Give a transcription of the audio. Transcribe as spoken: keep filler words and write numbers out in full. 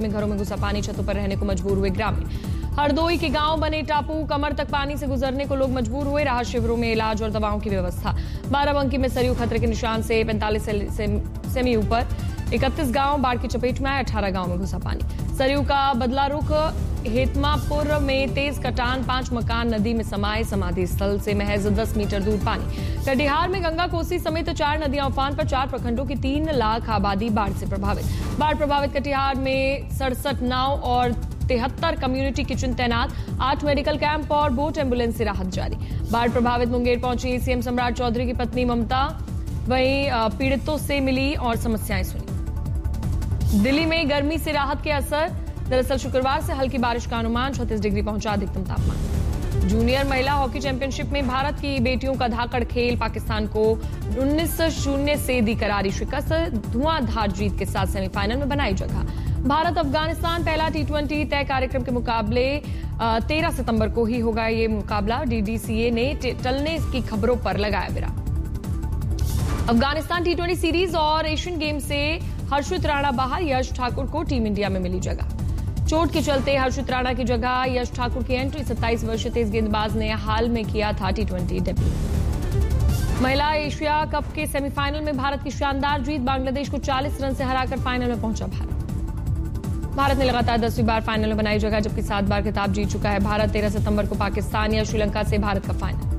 में घरों में घुसा पानी, छतों पर रहने को मजबूर हुए ग्रामीण। हरदोई के गांव बने टापू, कमर तक पानी से गुजरने को लोग मजबूर हुए। राहत शिविरों में इलाज और दवाओं की व्यवस्था। बाराबंकी में सरयू खतरे के निशान से पैंतालीस सेमी ऊपर, इकतीस गांव बाढ़ की चपेट में आए, अठारह गांव में घुसा पानी। सरयू का बदला रुख, हेतमापुर में तेज कटान, पांच मकान नदी में समाये, समाधि स्थल से महज दस मीटर दूर पानी। कटिहार में गंगा कोसी समेत चार नदियां उफान पर, चार प्रखंडों की तीन लाख आबादी बाढ़ से प्रभावित। बाढ़ प्रभावित कटिहार में सड़सठ नाव और तिहत्तर कम्युनिटी किचन तैनात, आठ मेडिकल कैंप और बोट एम्बुलेंस से राहत जारी। बाढ़ प्रभावित मुंगेर पहुंची सीएम सम्राट चौधरी की पत्नी ममता, वहीं पीड़ितों से मिली और समस्याएं सुनी। दिल्ली में गर्मी से राहत के असर, दरअसल शुक्रवार से हल्की बारिश का अनुमान, छत्तीस डिग्री पहुंचा अधिकतम तापमान। जूनियर महिला हॉकी चैंपियनशिप में भारत की बेटियों का धाकड़ खेल, पाकिस्तान को उन्नीस शून्य से दी करारी शिकस्त, धुआंधार जीत के साथ सेमीफाइनल में बनाई जगह। भारत अफगानिस्तान पहला टी ट्वेंटी तय कार्यक्रम के मुकाबले तेरह सितंबर को ही होगा ये मुकाबला। डीडीसीए ने टलने की खबरों पर लगाया विराम। अफगानिस्तान टी ट्वेंटी सीरीज और एशियन गेम से हर्षित राणा बाहर, यश ठाकुर को टीम इंडिया में मिली जगह। चोट के चलते हर्षित राणा की जगह यश ठाकुर की एंट्री। सत्ताईस वर्षीय तेज गेंदबाज ने हाल में किया था टी ट्वेंटी डेब्यू। महिला एशिया कप के सेमीफाइनल में भारत की शानदार जीत, बांग्लादेश को चालीस रन से हराकर फाइनल में पहुंचा भारत। भारत ने लगातार दसवीं बार फाइनल में बनाई जगह, जबकि सात बार खिताब जीत चुका है भारत। तेरह सितंबर को पाकिस्तान या श्रीलंका से भारत का फाइनल।